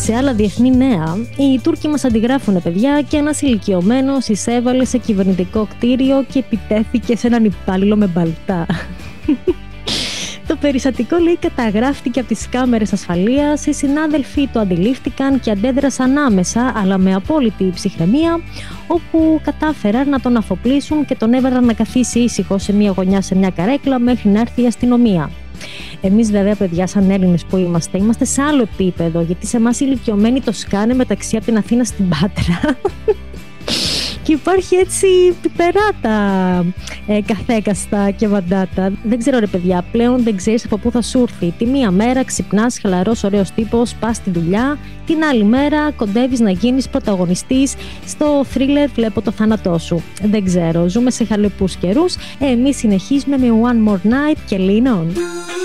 Σε άλλα διεθνή νέα, οι Τούρκοι μας αντιγράφουνε, παιδιά, και ένας ηλικιωμένος εισέβαλε σε κυβερνητικό κτίριο και επιτέθηκε σε έναν υπάλληλο με μπαλτά. Το περιστατικό, λέει, καταγράφτηκε από τις κάμερες ασφαλείας. Οι συνάδελφοι το αντιλήφθηκαν και αντέδρασαν άμεσα, αλλά με απόλυτη ψυχραιμία, όπου κατάφεραν να τον αφοπλίσουν και τον έβαλαν να καθίσει ήσυχο σε μια γωνιά, σε μια καρέκλα, μέχρι να έρθει η αστυνομία. Εμείς, βέβαια, παιδιά, σαν Έλληνες που είμαστε σε άλλο επίπεδο, γιατί σε εμάς οι ηλικιωμένοι το σκάνε μεταξύ από την Αθήνα στην Πάτρα. Και υπάρχει έτσι πιπεράτα καθέκαστα και βαντάτα. Δεν ξέρω, ρε παιδιά, πλέον δεν ξέρεις από πού θα σου έρθει. Τη μία μέρα ξυπνάς χαλαρός, ωραίος τύπος, πας στη δουλειά. Την άλλη μέρα κοντεύεις να γίνεις πρωταγωνιστής στο θρίλερ «Βλέπω το θάνατό σου». Δεν ξέρω, ζούμε σε χαλεπούς καιρούς. Εμείς συνεχίζουμε με One More Night και Lean On.